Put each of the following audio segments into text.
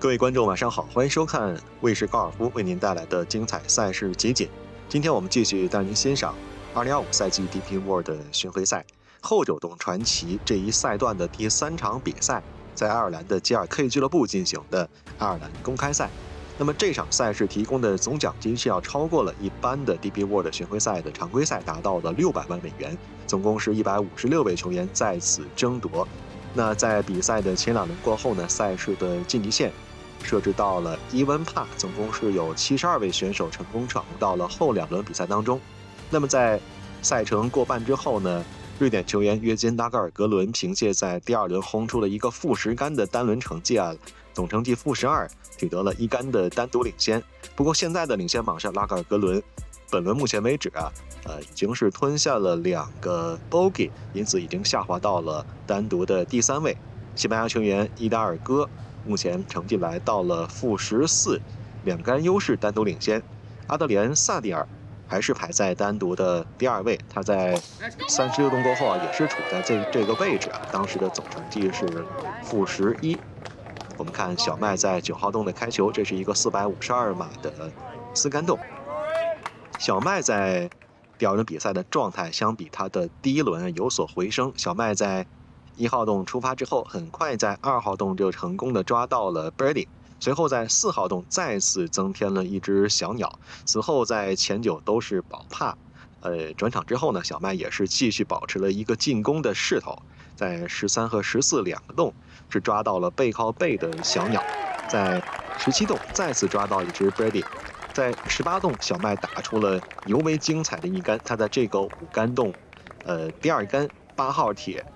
各位观众晚上好，欢迎收看卫视高尔夫为您带来的精彩赛事集锦。今天我们继续带您欣赏2025赛季 DP World 巡回赛后九洞传奇这一赛段的第3场比赛，在爱尔兰的吉尔 K 俱乐部进行的爱尔兰公开赛。那么这场赛事提供的总奖金是要超过了一般的 DP World 巡回赛的常规赛，达到了600万美元，总共是156位球员在此争夺。那在比赛的前2轮过后呢，赛事的晋级线设置到了Even Par，总共是有72位选手成功闯入到了后2轮比赛当中。那么在赛程过半之后呢，瑞典球员约金·拉格尔格伦凭借在第2轮轰出了一个负10杆的单轮成绩总成绩负12，取得了1杆的单独领先。不过现在的领先榜上，拉格尔格伦本轮目前为止已经是吞下了2个 bogey， 因此已经下滑到了单独的第3位。西班牙球员伊达尔戈目前成绩来到了负14，2杆优势单独领先。阿德里安·萨蒂尔还是排在单独的第2位，他在36洞过后也是处在这个位置当时的总成绩是负11。我们看小麦在9号洞的开球，这是一个452码的4杆洞。小麦在第2轮比赛的状态相比他的第1轮有所回升。小麦在1号洞出发之后，很快在2号洞就成功的抓到了 birdie， 随后在4号洞再次增添了一只小鸟，此后在前9都是保帕。转场之后呢，小麦也是继续保持了一个进攻的势头，在13和142个洞是抓到了背靠背的小鸟，在17洞再次抓到一只 birdie， 在18洞小麦打出了尤为精彩的1杆，他在这个5杆洞第2杆8号铁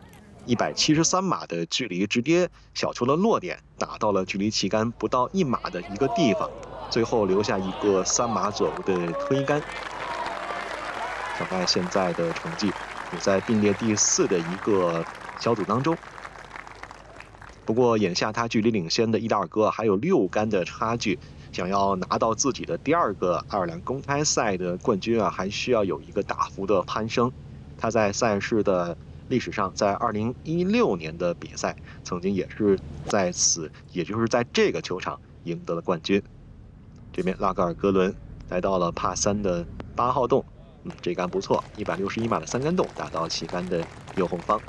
173码的距离直接小球的落点打到了距离旗杆不到1码的一个地方，最后留下一个3码左右的推杆。小麦现在的成绩也在并列第4的一个小组当中。不过眼下他距离领先的伊达尔戈还有6杆的差距，想要拿到自己的第2个爱尔兰公开赛的冠军还需要有一个大幅的攀升。他在赛事的历史上，在2016年的比赛曾经也是在此，也就是在这个球场赢得了冠军。这边拉格尔格伦来到了帕3的8号洞，这杆不错，161码的3杆洞打到旗杆的右后方。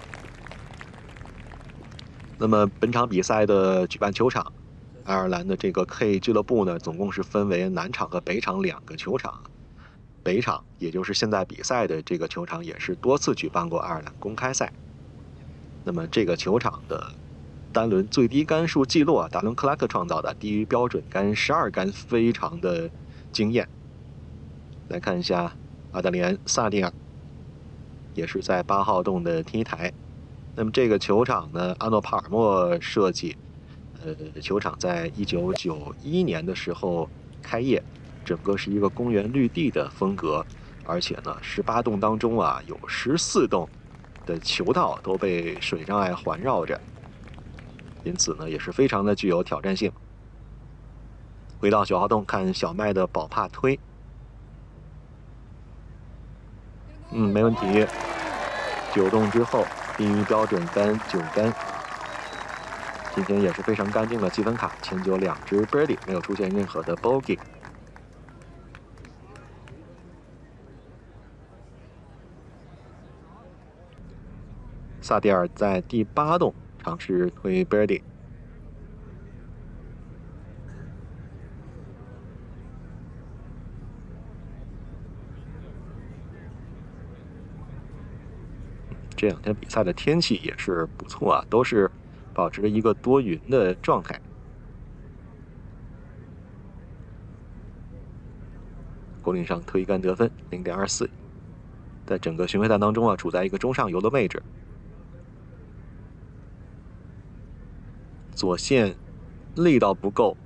那么本场比赛的举办球场，爱尔兰的这个 K 俱乐部呢，总共是分为南场和北场2个球场。北场也就是现在比赛的这个球场，也是多次举办过爱尔兰公开赛。那么这个球场的单轮最低杆数记录达伦·克拉克创造的，低于标准杆12杆，非常的惊艳。来看一下阿德里安·萨蒂尔，也是在8号洞的 T 台。那么这个球场呢，阿诺·帕尔默设计，球场在1991年的时候开业，整个是一个公园绿地的风格，而且呢，18洞当中有14洞的球道都被水障碍环绕着，因此呢也是非常的具有挑战性。回到9号洞，看小麦的保帕推，没问题。9洞之后，低于标准杆9杆。今天也是非常干净的积分卡，前92只 birdie， 没有出现任何的 bogey。萨蒂尔在第8洞尝试推 birdie， 这2天比赛的天气也是不错都是保持着一个多云的状态。果岭上推杆得分 0.24， 在整个巡回赛当中处在一个中上游的位置。左线力道不够。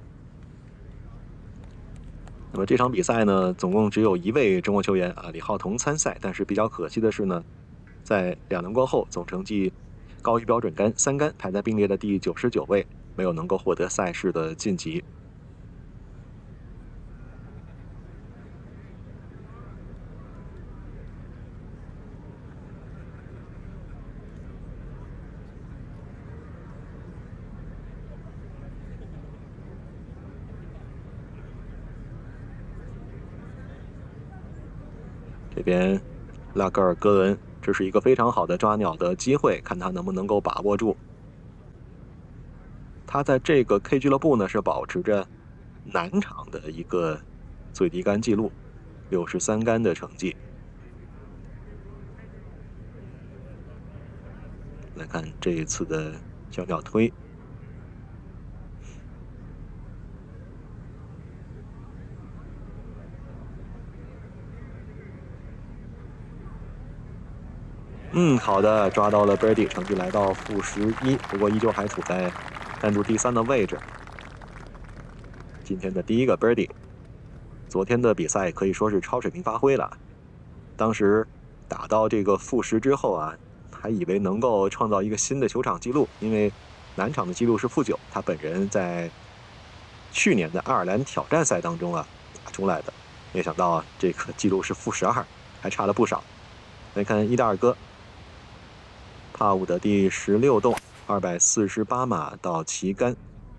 那么这场比赛呢，总共只有1位中国球员李浩彤参赛，但是比较可惜的是呢，在2轮过后，总成绩高于标准杆3杆，排在并列的第99位，没有能够获得赛事的晋级。 这边拉格尔格伦，这是一个非常好的抓鸟的机会，看他能不能够把握住。他在这个 K 俱乐部呢是保持着南场的一个最低杆记录，63杆的成绩。来看这一次的小鸟推。好的，抓到了 birdie， 成绩来到-11，不过依旧还处在单独第3的位置。今天的第一个 birdie， 昨天的比赛可以说是超水平发挥了。当时打到这个-10之后啊，还以为能够创造一个新的球场纪录，因为南场的纪录是-9，他本人在去年的爱尔兰挑战赛当中啊打出来的，没想到啊这个纪录是-12，还差了不少。来看伊达尔戈。帕5的第16洞，248码到旗杆。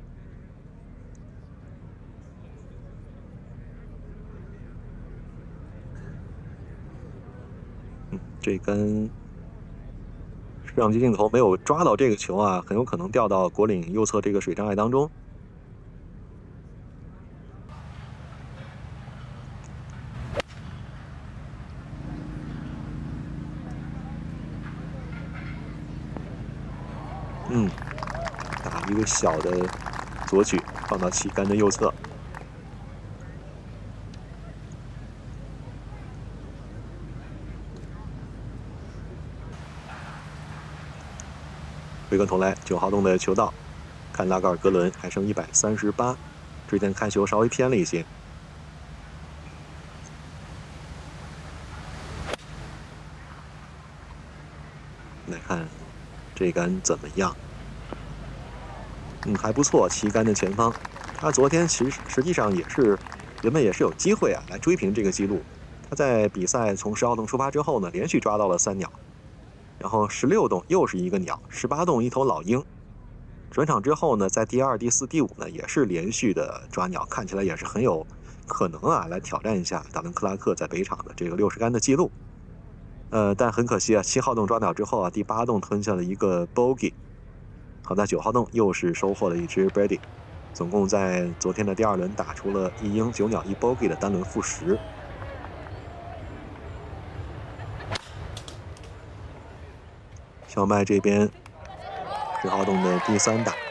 这根摄像机镜头没有抓到这个球啊，很有可能掉到果岭右侧这个水障碍当中。打一个小的左曲，放到旗杆的右侧。回过头来，9号洞的球道，看拉格尔格伦还剩138，之前看球稍微偏了一些。来看这杆怎么样？还不错，旗杆的前方。他昨天实际上原本也是有机会啊来追平这个记录。他在比赛从10号洞出发之后呢，连续抓到了3鸟，然后16洞又是一个鸟，18洞一头老鹰。转场之后呢，在第2、第4、第5呢也是连续的抓鸟，看起来也是很有可能啊来挑战一下达文克拉克在北场的这个60杆的记录。但很可惜啊，7号洞抓鸟之后啊，第8洞吞下了一个 bogey。好在9号洞又是收获了一只 birdie， 总共在昨天的第2轮打出了1鹰9鸟1 bogey 的单轮-10。小麦这边10号洞的第3打，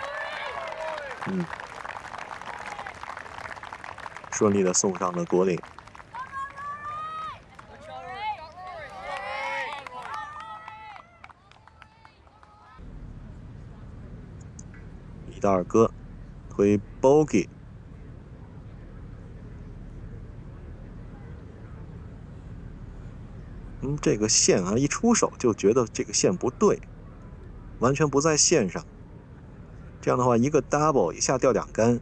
顺利的送上了果岭。伊达尔戈推 bogey， 这个线啊一出手就觉得这个线不对，完全不在线上。这样的话，一个 double 一下掉2杆。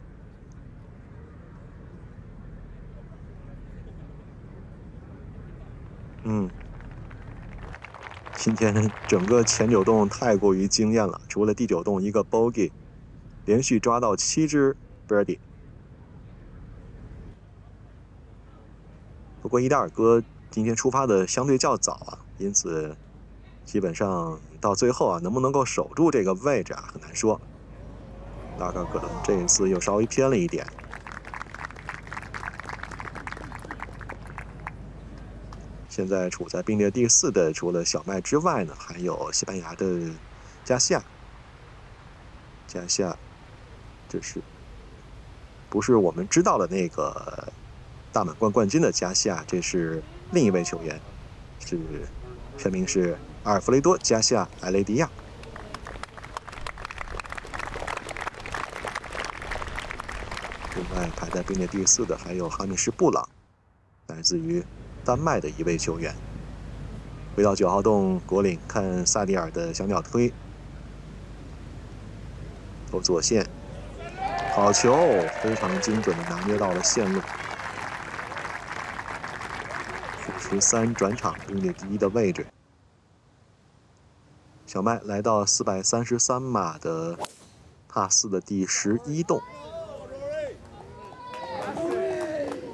今天整个前9洞太过于惊艳了，除了第9洞一个 bogey， 连续抓到7只 birdie。不过伊达尔戈今天出发的相对较早啊，因此基本上到最后啊，能不能够守住这个位置啊，很难说。拉格尔格伦这一次又稍微偏了一点。现在处在并列第4的，除了小麦之外呢，还有西班牙的加西亚。加西亚，这是不是我们知道的那个大满贯冠军的加西亚？这是另一位球员，全名是阿尔弗雷多·加西亚·埃雷迪亚。另外排在并列第4的还有哈密什·布朗，来自于丹麦的一位球员。回到9号洞果岭，看萨迪尔的小鸟推，投左线，好球，非常精准的拿捏到了线路。13转场并列第1的位置。小麦来到433码的帕4的第11洞，